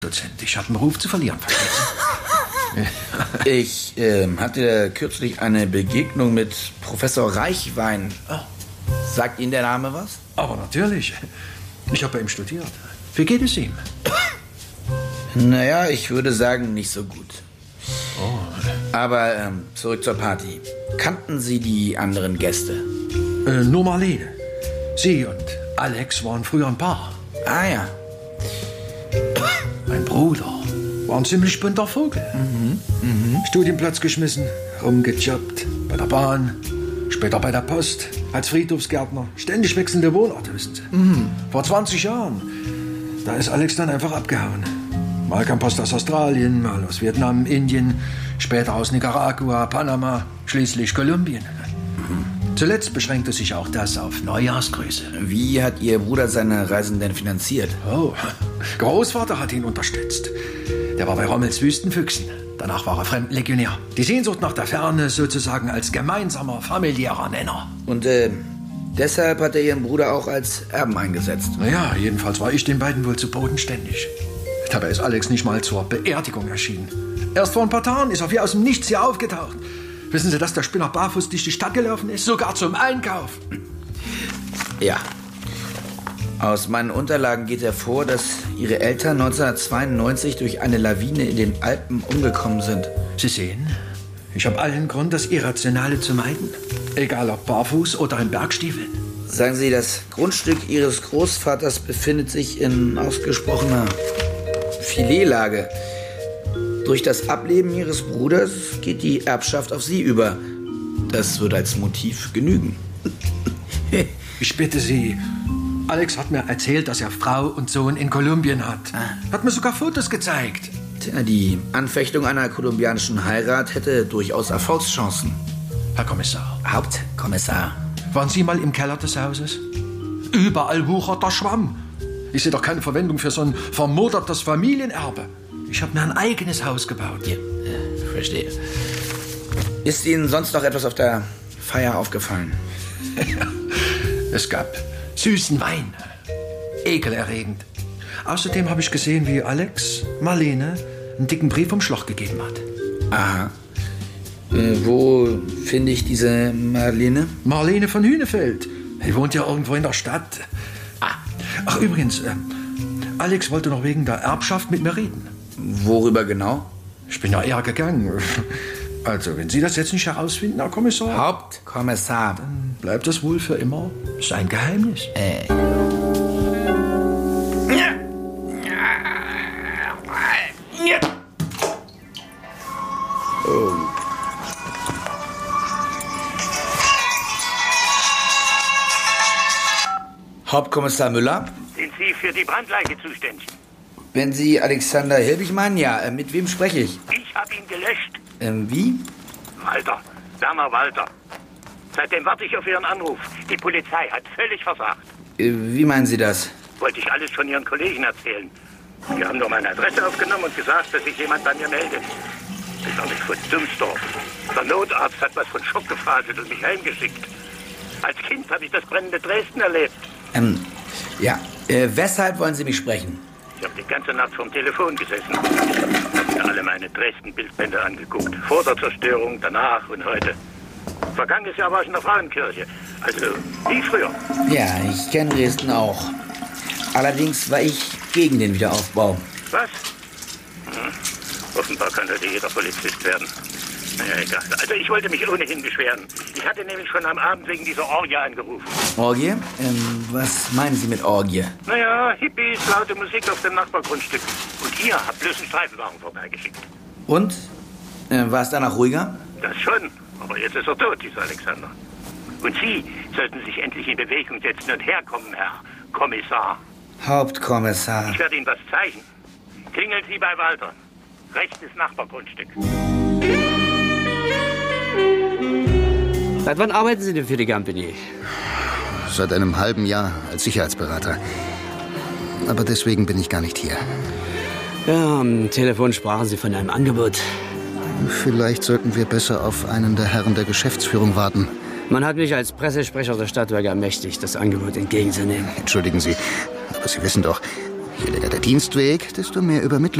Dozent. Ich habe einen Ruf zu verlieren vergessen. Ich hatte kürzlich eine Begegnung mit Professor Reichwein. Sagt Ihnen der Name was? Aber natürlich. Ich habe bei ihm studiert. Wie geht es ihm? Naja, ich würde sagen, nicht so gut. Oh. Aber zurück zur Party. Kannten Sie die anderen Gäste? Nur Marlene. Sie und Alex waren früher ein Paar. Ah ja. Mein Bruder war ein ziemlich bunter Vogel. Studienplatz geschmissen, rumgejobbt, bei der Bahn, später bei der Post, als Friedhofsgärtner. Ständig wechselnde Wohnorte, wissen Sie. Vor 20 Jahren, da ist Alex dann einfach abgehauen. Mal kam Post aus Australien, mal aus Vietnam, Indien, später aus Nicaragua, Panama, schließlich Kolumbien. Zuletzt beschränkte sich auch das auf Neujahrsgrüße. Wie hat Ihr Bruder seine Reisen denn finanziert? Oh, Großvater hat ihn unterstützt. Der war bei Rommels Wüstenfüchsen. Danach war er Fremdenlegionär. Die Sehnsucht nach der Ferne sozusagen als gemeinsamer familiärer Nenner. Und deshalb hat er Ihren Bruder auch als Erben eingesetzt? Naja, jedenfalls war ich den beiden wohl zu bodenständig. Dabei ist Alex nicht mal zur Beerdigung erschienen. Erst vor ein paar Tagen ist er wie aus dem Nichts hier aufgetaucht. Wissen Sie, dass der Spinner barfuß durch die Stadt gelaufen ist? Sogar zum Einkauf. Ja. Aus meinen Unterlagen geht hervor, dass Ihre Eltern 1992 durch eine Lawine in den Alpen umgekommen sind. Sie sehen, ich habe allen Grund, das Irrationale zu meiden. Egal ob barfuß oder in Bergstiefeln. Sagen Sie, das Grundstück Ihres Großvaters befindet sich in ausgesprochener Filetlage. Durch das Ableben Ihres Bruders geht die Erbschaft auf Sie über. Das würde als Motiv genügen. Ich bitte Sie, Alex hat mir erzählt, dass er Frau und Sohn in Kolumbien hat. Hat mir sogar Fotos gezeigt. Tja, die Anfechtung einer kolumbianischen Heirat hätte durchaus Erfolgschancen. Herr Kommissar. Hauptkommissar. Waren Sie mal im Keller des Hauses? Überall wuchert der Schwamm. Ich sehe doch keine Verwendung für so ein vermodertes Familienerbe. Ich habe mir ein eigenes Haus gebaut. Ja, verstehe. Ist Ihnen sonst noch etwas auf der Feier aufgefallen? Es gab süßen Wein. Ekelerregend. Außerdem habe ich gesehen, wie Alex Marlene einen dicken Brief vom Schloch gegeben hat. Aha. Wo finde ich diese Marlene? Marlene von Hünefeld. Die wohnt ja irgendwo in der Stadt. Ach, übrigens, Alex wollte noch wegen der Erbschaft mit mir reden. Worüber genau? Ich bin ja eher gegangen. Also, wenn Sie das jetzt nicht herausfinden, Herr Kommissar... Hauptkommissar. Dann bleibt das wohl für immer sein Geheimnis. Oh. Hauptkommissar Müller? Sind Sie für die Brandleiche zuständig? Wenn Sie Alexander Hilbig meinen, ja. Mit wem spreche ich? Ich habe ihn gelöscht. Wie? Walter. Werner Walter. Seitdem warte ich auf Ihren Anruf. Die Polizei hat völlig versagt. Wie meinen Sie das? Wollte ich alles schon Ihren Kollegen erzählen. Die haben nur meine Adresse aufgenommen und gesagt, dass sich jemand bei mir meldet. Besonders von Zumsdorf. Der Notarzt hat was von Schock gefaselt und mich heimgeschickt. Als Kind habe ich das brennende Dresden erlebt. Ja. Weshalb wollen Sie mich sprechen? Ich habe die ganze Nacht vorm Telefon gesessen. Habe mir alle meine Dresden-Bildbände angeguckt. Vor der Zerstörung, danach und heute. Vergangenes Jahr war ich in der Frauenkirche. Also, wie früher. Ja, ich kenne Dresden auch. Allerdings war ich gegen den Wiederaufbau. Was? Offenbar kann heute jeder Polizist werden. Naja, egal. Also ich wollte mich ohnehin beschweren. Ich hatte nämlich schon am Abend wegen dieser Orgie angerufen. Orgie? Was meinen Sie mit Orgie? Naja, Hippies, laute Musik auf dem Nachbargrundstück. Und ihr habt bloß einen Streifenwagen vorbeigeschickt. Und? War es danach ruhiger? Das schon. Aber jetzt ist er tot, dieser Alexander. Und Sie sollten sich endlich in Bewegung setzen und herkommen, Herr Kommissar. Hauptkommissar. Ich werde Ihnen was zeigen. Klingeln Sie bei Walter. Rechtes Nachbargrundstück. Seit wann arbeiten Sie denn für die Company? Seit einem halben Jahr als Sicherheitsberater. Aber deswegen bin ich gar nicht hier. Ja, am Telefon sprachen Sie von einem Angebot. Vielleicht sollten wir besser auf einen der Herren der Geschäftsführung warten. Man hat mich als Pressesprecher der Stadtwerke ermächtigt, das Angebot entgegenzunehmen. Entschuldigen Sie, aber Sie wissen doch, jeder, der Dienstweg, desto mehr Übermittlung.